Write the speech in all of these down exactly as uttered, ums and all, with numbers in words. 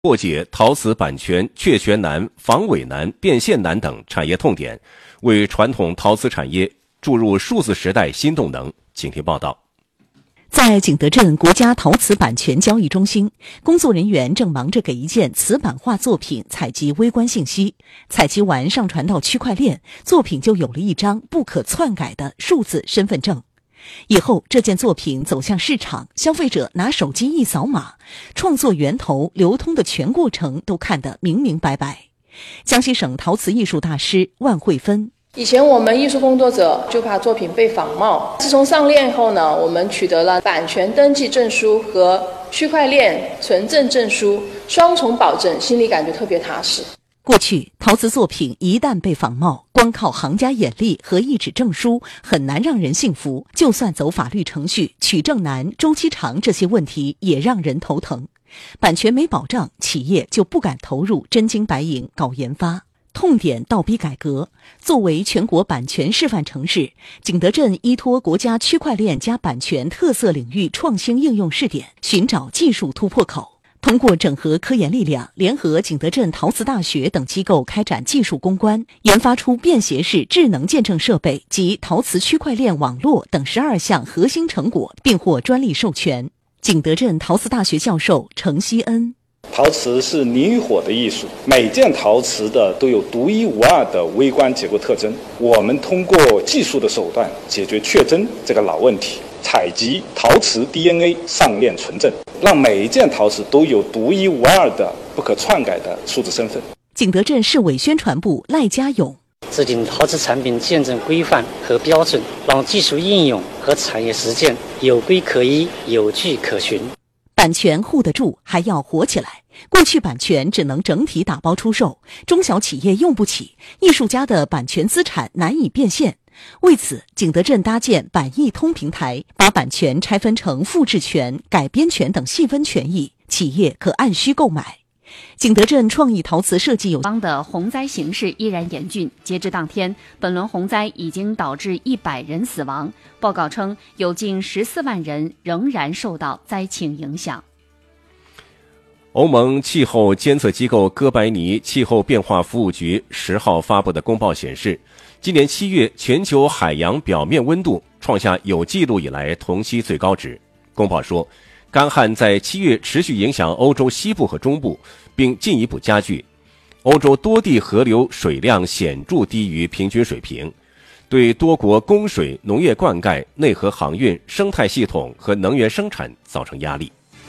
破解陶瓷版权确权难、防伪难、变现难等产业痛点，为传统陶瓷产业注入数字时代新动能。请听报道。 在景德镇国家陶瓷版权交易中心，工作人员正忙着给一件瓷版画作品采集微观信息，采集完上传到区块链，作品就有了一张不可篡改的数字身份证。以后这件作品走向市场，消费者拿手机一扫码，创作源头、流通的全过程都看得明明白白。江西省陶瓷艺术大师万慧芬。 以前我们艺术工作者就怕作品被仿冒，自从上链后呢，我们取得了版权登记证书和区块链存证证书，双重保证，心里感觉特别踏实。 过去陶瓷作品一旦被仿冒，光靠行家眼力和一纸证书很难让人信服，就算走法律程序，取证难、周期长这些问题也让人头疼。版权没保障，企业就不敢投入真金白银搞研发。痛点倒逼改革。作为全国版权示范城市，景德镇依托国家区块链加版权特色领域创新应用试点，寻找技术突破口。通过整合科研力量，联合景德镇陶瓷大学等机构开展技术攻关，研发出便携式智能见证设备及陶瓷区块链网络等十二项核心成果，并获专利授权。景德镇陶瓷大学教授程希恩。 陶瓷是泥与火的艺术，每件陶瓷的都有独一无二的微观结构特征。我们通过技术的手段解决确真这个老问题，采集陶瓷 D N A 上链存证，让每一件陶瓷都有独一无二的不可篡改的数字身份。 景德镇市委宣传部赖家勇。 制定陶瓷产品见证规范和标准，让技术应用和产业实践有规可依、有据可循。 版权护得住，还要活起来。过去版权只能整体打包出售，中小企业用不起，艺术家的版权资产难以变现。为此，景德镇搭建版艺通平台，把版权拆分成复制权、改编权等细分权益，企业可按需购买。景德镇创意陶瓷设计有方的洪灾形势依然严峻，截至当天，本轮洪灾已经导致一百人死亡。报告称，有近十四万人仍然受到灾情影响。 欧盟气候监测机构哥白尼气候变化服务局十号发布的公报显示，今年七月全球海洋表面温度创下有记录以来同期最高值。公报说，干旱在七月持续影响欧洲西部和中部，并进一步加剧。欧洲多地河流水量显著低于平均水平，对多国供水、农业灌溉、内河航运、生态系统和能源生产造成压力。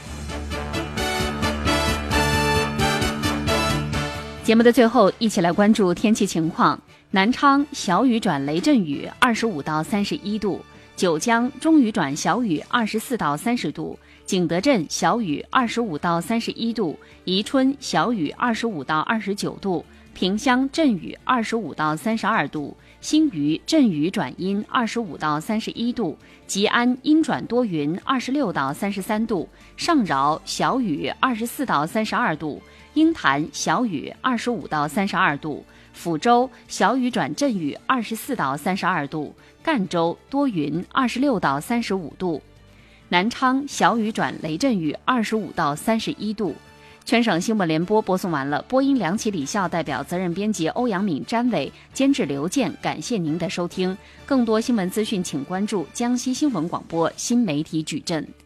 节目的最后，一起来关注天气情况。南昌小雨转雷阵雨，二十五到三十一度；九江中雨转小雨，二十四到三十度；景德镇小雨，二十五到三十一度；宜春小雨，二十五到二十九度；萍乡阵雨，二十五到三十二度；新余阵雨转阴，二十五到三十一度；吉安阴转多云，二十六到三十三度；上饶小雨，二十四到三十二度；鹰潭小雨，二十五到三十二度；抚州小雨转阵雨，二十四到三十二度；赣州多云，二十六到三十五度；南昌小雨转雷阵雨，二十五到三十一度。全省新闻联播播送完了，播音梁启、李笑，代表责任编辑欧阳敏、詹伟，监制刘健，感谢您的收听。更多新闻资讯，请关注江西新闻广播新媒体矩阵。